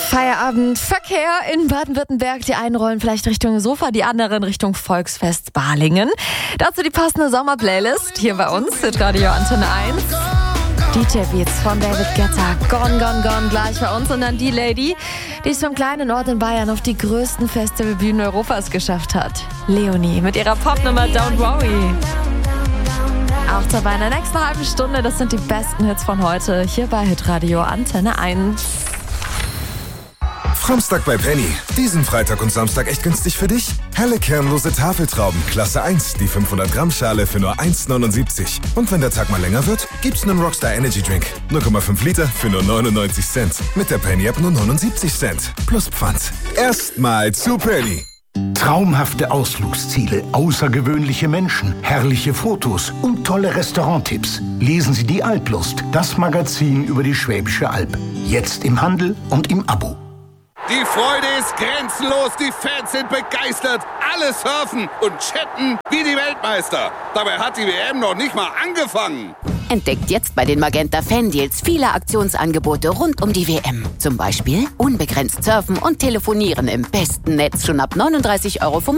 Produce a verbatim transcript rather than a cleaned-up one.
Feierabendverkehr in Baden-Württemberg. Die einen rollen vielleicht Richtung Sofa, die anderen Richtung Volksfest Balingen. Dazu die passende Sommerplaylist hier bei uns, Radio Antenne eins. D J Beats von David Guetta, Gone, Gone, Gone, gleich bei uns. Und dann die Lady, die es vom kleinen Ort in Bayern auf die größten Festivalbühnen Europas geschafft hat. Leonie mit ihrer Popnummer Don't Worry. Auch dabei in der nächsten halben Stunde, das sind die besten Hits von heute, hier bei Hitradio Antenne eins. Samstag bei Penny. Diesen Freitag und Samstag echt günstig für dich? Helle kernlose Tafeltrauben, Klasse eins, die fünfhundert Gramm Schale für nur eins neunundsiebzig. Und wenn der Tag mal länger wird, gibt's einen Rockstar Energy Drink. null Komma fünf Liter für nur neunundneunzig Cent. Mit der Penny App nur neunundsiebzig Cent. Plus Pfand. Erstmal zu Penny. Traumhafte Ausflugsziele, außergewöhnliche Menschen, herrliche Fotos und tolle Restauranttipps. Lesen Sie die Alplust, das Magazin über die Schwäbische Alb. Jetzt im Handel und im Abo. Die Freude ist grenzenlos, die Fans sind begeistert, alle surfen und chatten wie die Weltmeister. Dabei hat die W M noch nicht mal angefangen. Entdeckt jetzt bei den Magenta Fan-Deals viele Aktionsangebote rund um die W M. Zum Beispiel unbegrenzt surfen und telefonieren im besten Netz schon ab neununddreißig Euro